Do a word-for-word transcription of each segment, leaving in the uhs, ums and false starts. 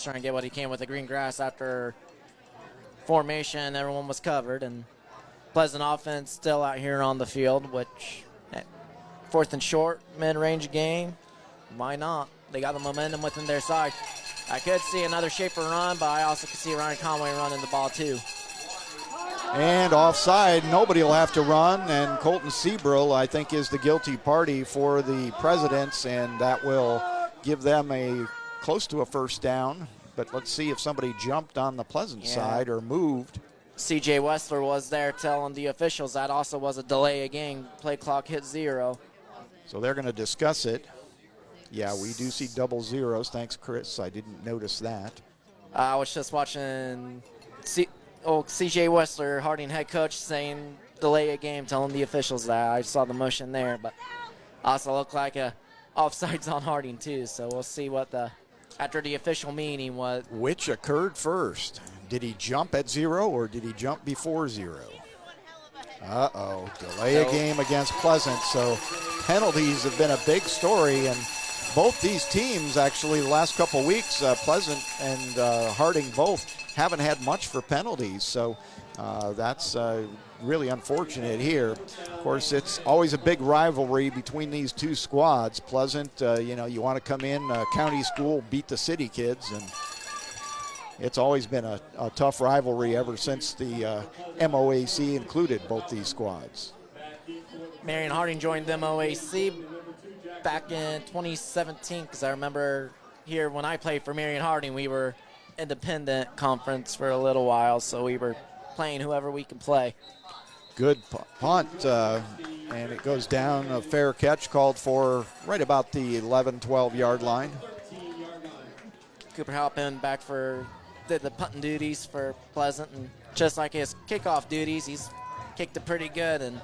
trying to get what he can with the green grass after formation. Everyone was covered, and Pleasant offense still out here on the field, which eh, fourth and short, mid-range game. Why not? They got the momentum within their side. I could see another Schaefer run, but I also could see Ryan Conway running the ball too. And offside, nobody will have to run, and Colton Seabrill, I think, is the guilty party for the Presidents, and that will give them a close to a first down. But let's see if somebody jumped on the Pleasant Yeah. side or moved. C J Wessler was there telling the officials that also was a delay of game. Play clock hit zero. So they're going to discuss it. Yeah, we do see double zeros. Thanks, Chris. I didn't notice that. Uh, I was just watching C- oh, C J Wessler, Harding head coach, saying delay a game, telling the officials that. I saw the motion there, but also looked like a offsides on Harding too. So we'll see what the after the official meeting what. Which occurred first? Did he jump at zero or did he jump before zero? Uh-oh, delay a game against Pleasant. So penalties have been a big story, and both these teams actually the last couple weeks, uh, Pleasant and uh, Harding both haven't had much for penalties. So uh, that's uh, really unfortunate here. Of course, it's always a big rivalry between these two squads. Pleasant, uh, you know, you want to come in, uh, county school, beat the city kids, and it's always been a, a tough rivalry ever since the uh, M O A C included both these squads. Marion Harding joined M O A C back in twenty seventeen, because I remember here when I played for Marion Harding, we were independent conference for a little while, so we were playing whoever we could play. Good punt, uh, and it goes down. A fair catch called for right about the eleven, twelve yard line. Cooper Halpin back for did the punting duties for Pleasant, and just like his kickoff duties, he's kicked it pretty good. And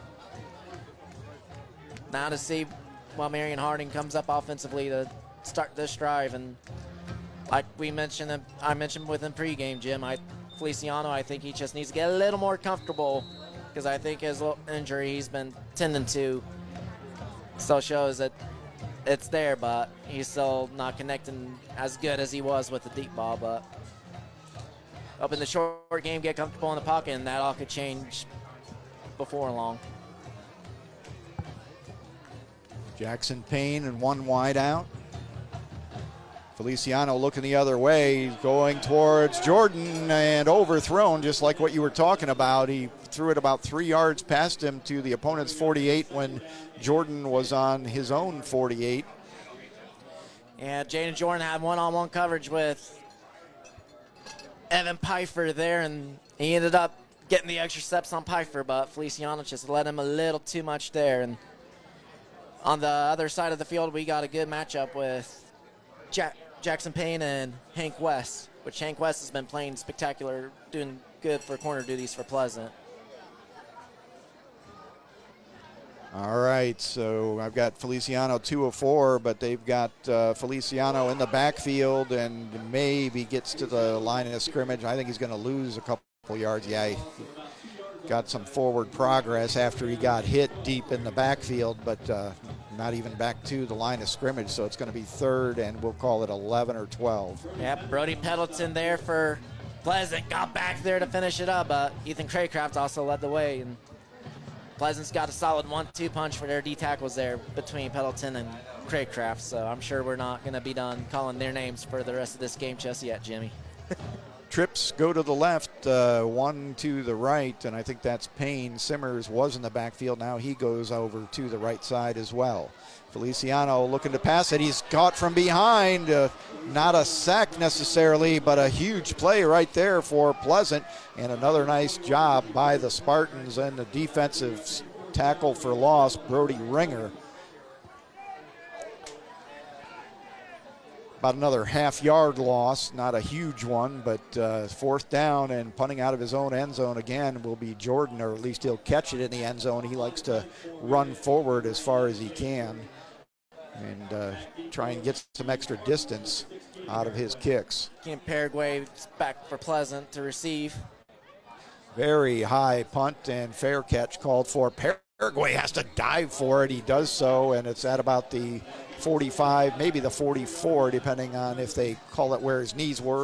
now to see while Marion Harding comes up offensively to start this drive, and like we mentioned, I mentioned within pregame, Jim, I Feliciano, I think he just needs to get a little more comfortable, because I think his little injury he's been tending to still shows that it's there, but he's still not connecting as good as he was with the deep ball. But up in the short game, get comfortable in the pocket, and that all could change before long. Jackson Payne and one wide out. Feliciano looking the other way, going towards Jordan, and overthrown, just like what you were talking about. He threw it about three yards past him to the opponent's forty-eight when Jordan was on his own forty-eight. Yeah, Jaden Jordan had one-on-one coverage with Evan Pfeiffer there, and he ended up getting the extra steps on Pfeiffer, but Feliciano just let him a little too much there. And on the other side of the field, we got a good matchup with Jack, Jackson Payne and Hank West, which Hank West has been playing spectacular, doing good for corner duties for Pleasant. All right, so I've got Feliciano two of four, but they've got uh, Feliciano in the backfield and maybe gets to the line of scrimmage. I think he's going to lose a couple yards. Yeah, he got some forward progress after he got hit deep in the backfield, but uh, not even back to the line of scrimmage, so it's going to be third, and we'll call it eleven or twelve. Yep, Brody Pendleton there for Pleasant, got back there to finish it up, but Ethan Craycraft also led the way, and Pleasant's got a solid one two punch for their D tackles there between Pendleton and Craycraft, so I'm sure we're not going to be done calling their names for the rest of this game just yet, Jimmy. Trips go to the left, uh, one to the right, and I think that's Payne. Simmers was in the backfield. Now he goes over to the right side as well. Feliciano looking to pass it. He's caught from behind. Uh, not a sack necessarily, but a huge play right there for Pleasant. And another nice job by the Spartans and the defensive tackle for loss, Brody Ringer. About another half-yard loss, not a huge one, but uh, fourth down and punting out of his own end zone again will be Jordan, or at least he'll catch it in the end zone. He likes to run forward as far as he can and uh, try and get some extra distance out of his kicks. Again, Paraguay back for Pleasant to receive. Very high punt and fair catch called for. Paraguay has to dive for it. He does so, and it's at about the forty-five, maybe the forty-four, depending on if they call it where his knees were